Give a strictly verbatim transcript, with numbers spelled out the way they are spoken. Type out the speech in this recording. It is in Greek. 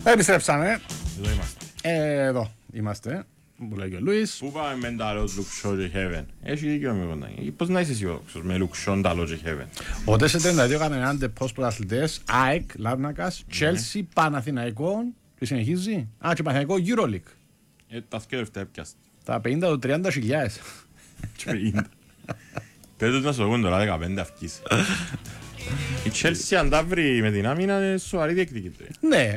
Επιστρέψαμε. Εδώ είμαστε. Ε, εδώ είμαστε. Που λέει και ο Λουίς. Πού πάμε με τα λόγια Λουξό και Heaven. Έχει δίκιο με κοντά. Πώς να είσαι αισιόδοξος με Λουξό τα λόγια και Heaven. Ο τέσσερα τριάντα δύο έκανε έναν τεπός πρωταθλητές. ΑΕΚ, Λάρνακας, Chelsea, Παναθηναϊκό. Και συνεχίζει. Α, και Παναθηναϊκό EuroLeague. Ε, τα σκέφτεται έπιαστα. Τα πενήντα του τριάντα χιλιάδες. Πέτω να σου δω τώρα δεκαπέντε αυκείς. Η Chelsea αν τα βρει με την άμυνα είναι σοβαρή διεκδικήτρια. Ναι.